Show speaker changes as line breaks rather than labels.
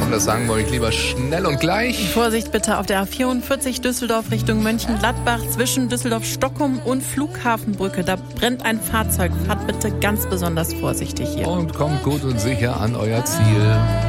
fahren, das sagen wir euch lieber schnell und gleich.
Vorsicht bitte auf der A44 Düsseldorf Richtung Mönchengladbach zwischen Düsseldorf-Stockholm und Flughafenbrücke. Da brennt ein Fahrzeug. Fahrt bitte ganz besonders vorsichtig hier.
Und kommt gut und sicher an euer Ziel.